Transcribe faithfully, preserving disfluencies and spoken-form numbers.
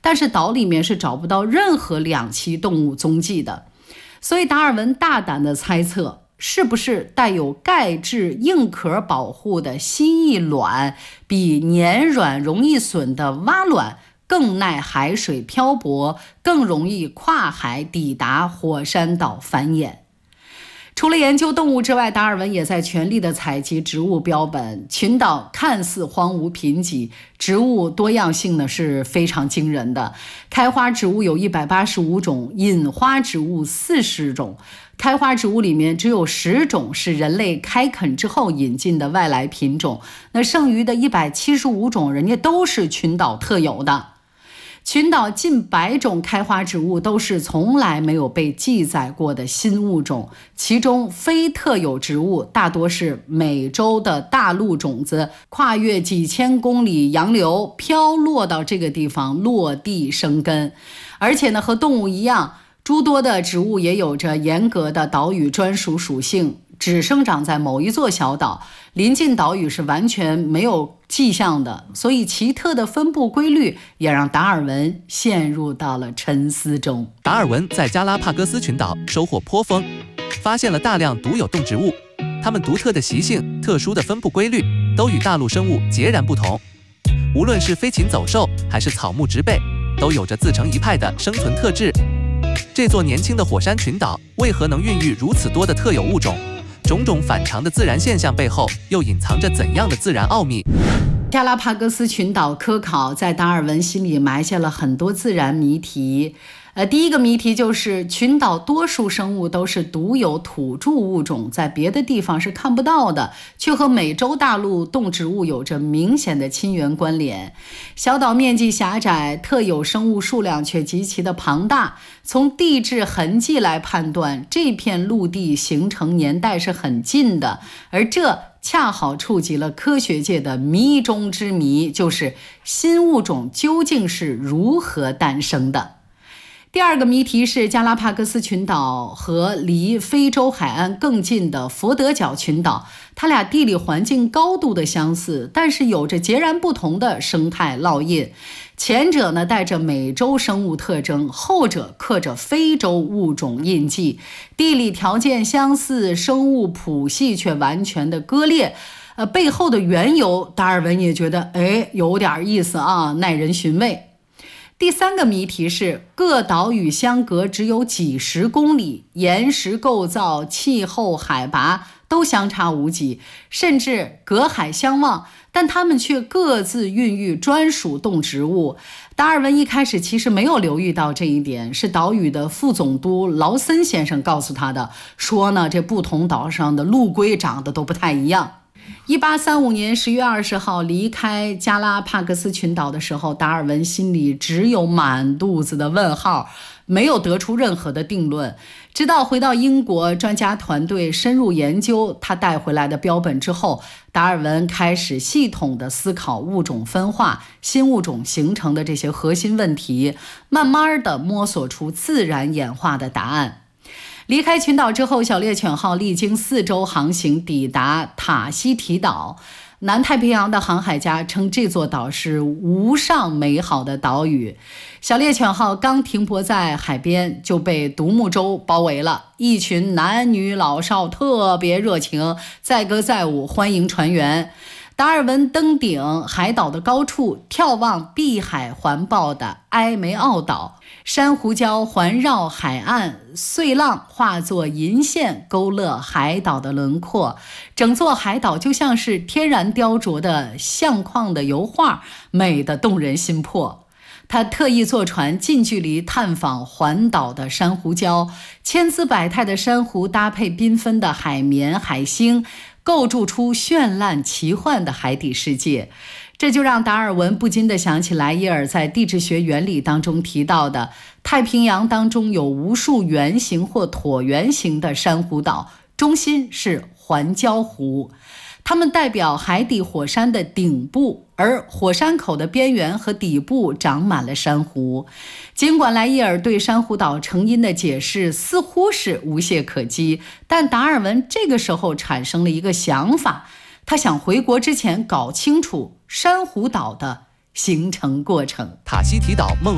但是岛里面是找不到任何两栖动物踪迹的。所以达尔文大胆地猜测，是不是带有钙质硬壳保护的蜥蜴卵比黏软容易损的蛙卵更耐海水漂泊，更容易跨海抵达火山岛繁衍。除了研究动物之外，达尔文也在全力地采集植物标本。群岛看似荒芜贫瘠，植物多样性呢是非常惊人的。开花植物有一百八十五种，隐花植物四十种。开花植物里面只有十种是人类开垦之后引进的外来品种，那剩余的一百七十五种人家都是群岛特有的。群岛近百种开花植物都是从来没有被记载过的新物种，其中非特有植物大多是美洲的大陆种子，跨越几千公里洋流飘落到这个地方落地生根。而且呢，和动物一样，诸多的植物也有着严格的岛屿专属属性，只生长在某一座小岛，临近岛屿是完全没有迹象的，所以奇特的分布规律也让达尔文陷入到了沉思中。 达尔文在加拉帕戈斯群岛收获颇丰，发现了大量独有动植物，它们独特的习性、特殊的分布规律都与大陆生物截然不同。无论是飞禽走兽还是草木植被，都有着自成一派的生存特质。这座年轻的火山群岛为何能孕育如此多的特有物种？种种反常的自然现象背后又隐藏着怎样的自然奥秘？ 加拉帕戈斯群岛科考在达尔文心里埋下了很多自然谜题。呃，第一个谜题就是群岛多数生物都是独有土著物种，在别的地方是看不到的，却和美洲大陆动植物有着明显的亲缘关联。小岛面积狭窄，特有生物数量却极其的庞大。从地质痕迹来判断，这片陆地形成年代是很近的，而这恰好触及了科学界的谜中之谜，就是新物种究竟是如何诞生的。第二个谜题是加拉帕戈斯群岛和离非洲海岸更近的佛得角群岛，它俩地理环境高度的相似，但是有着截然不同的生态烙印。前者呢带着美洲生物特征，后者刻着非洲物种印记。地理条件相似，生物谱系却完全的割裂。呃，背后的缘由，达尔文也觉得，哎，有点意思啊，耐人寻味。第三个谜题是各岛屿相隔只有几十公里，岩石构造、气候、海拔都相差无几，甚至隔海相望，但它们却各自孕育专属动植物。达尔文一开始其实没有留意到这一点，是岛屿的副总督劳森先生告诉他的，说呢，这不同岛上的陆龟长得都不太一样。一八三五年十月二十号离开加拉帕戈斯群岛的时候，达尔文心里只有满肚子的问号，没有得出任何的定论。直到回到英国，专家团队深入研究他带回来的标本之后，达尔文开始系统地思考物种分化、新物种形成的这些核心问题，慢慢地摸索出自然演化的答案。离开群岛之后，小猎犬号历经四周航行，抵达塔希提岛。南太平洋的航海家称这座岛是无上美好的岛屿。小猎犬号刚停泊在海边，就被独木舟包围了，一群男女老少特别热情，载歌载舞欢迎船员。达尔文登顶海岛的高处，眺望碧海环抱的埃梅奥岛，珊瑚礁环绕海岸，碎浪化作银线勾勒海岛的轮廓，整座海岛就像是天然雕琢的相框的油画，美得动人心魄。他特意坐船近距离探访环岛的珊瑚礁，千姿百态的珊瑚搭配缤纷的海绵海星，构筑出绚烂奇幻的海底世界。这就让达尔文不禁地想起莱耶尔在地质学原理当中提到的，太平洋当中有无数圆形或椭圆形的珊瑚岛，中心是环礁湖，它们代表海底火山的顶部，而火山口的边缘和底部长满了珊瑚。尽管莱耶尔对珊瑚岛成因的解释似乎是无懈可击，但达尔文这个时候产生了一个想法，他想回国之前搞清楚珊瑚岛的形成过程。 塔希提岛梦